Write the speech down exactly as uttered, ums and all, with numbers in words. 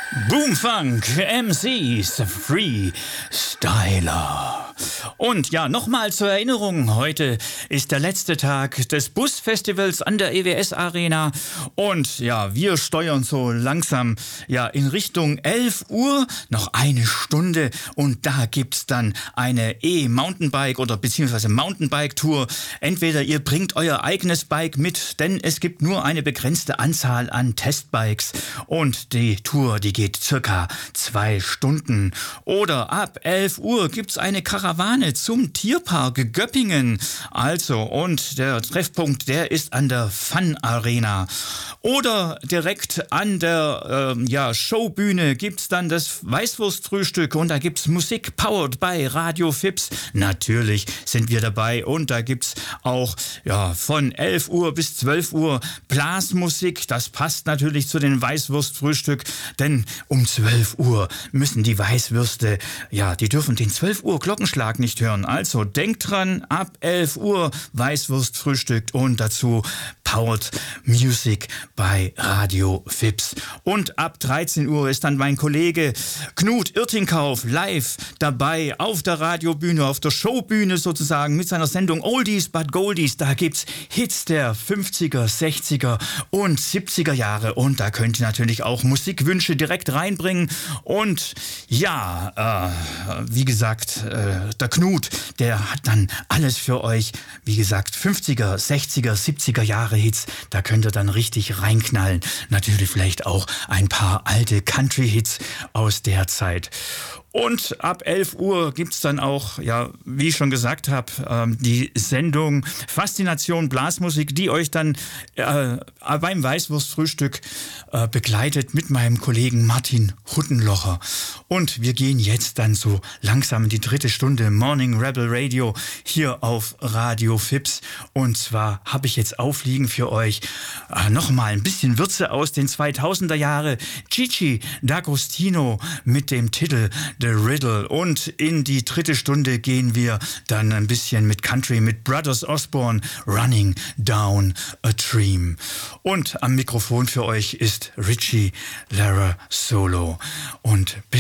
Boomfunk M Cs Freestyler. Und ja, nochmal zur Erinnerung, heute ist der letzte Tag des Busfestivals an der E W S Arena und ja, wir steuern so langsam ja in Richtung elf Uhr, noch eine Stunde und da gibt's dann eine E-Mountainbike oder beziehungsweise Mountainbike-Tour. Entweder ihr bringt euer eigenes Bike mit, denn es gibt nur eine begrenzte Anzahl an Testbikes und die Tour, die geht circa zwei Stunden. Oder ab elf Uhr gibt's eine Karawane zum Tierpark Göppingen. Also, und der Treffpunkt, der ist an der Fun Arena. Oder direkt an der ähm, ja, Showbühne gibt's dann das Weißwurstfrühstück und da gibt's Musik powered by Radio Fips. Natürlich sind wir dabei und da gibt's auch ja, von elf Uhr bis zwölf Uhr Blasmusik. Das passt natürlich zu den Weißwurstfrühstück, denn um zwölf Uhr müssen die Weißwürste, ja, die dürfen den zwölf Uhr Glockenschlag nicht hören. Also denkt dran, ab elf Uhr Weißwurstfrühstück und dazu Powered Music bei Radio Fips. Und ab dreizehn Uhr ist dann mein Kollege Knut Irtingkauf live dabei auf der Radiobühne, auf der Showbühne sozusagen mit seiner Sendung Oldies but Goldies. Da gibt's Hits der fünfziger, sechziger und siebziger Jahre und da könnt ihr natürlich auch Musikwünsche direkt reinbringen. Und ja, äh, wie gesagt, äh, der Knut, der hat dann alles für euch. Wie gesagt, fünfziger, sechziger, siebziger Jahre Hits, da könnt ihr dann richtig reinknallen. Natürlich vielleicht auch ein paar alte Country-Hits aus der Zeit. Und ab elf Uhr gibt's dann auch, ja, wie ich schon gesagt habe, ähm, die Sendung Faszination Blasmusik, die euch dann äh, beim Weißwurstfrühstück äh, begleitet mit meinem Kollegen Martin Huttenlocher. Und wir gehen jetzt dann so langsam in die dritte Stunde Morning Rebel Radio hier auf Radio Fips. Und zwar habe ich jetzt aufliegen für euch äh, nochmal ein bisschen Würze aus den zweitausender Jahre. Gigi D'Agostino mit dem Titel The Riddle. Und in die dritte Stunde gehen wir dann ein bisschen mit Country, mit Brothers Osborne, Running Down a Dream. Und am Mikrofon für euch ist Richie Lara Solo. Und bis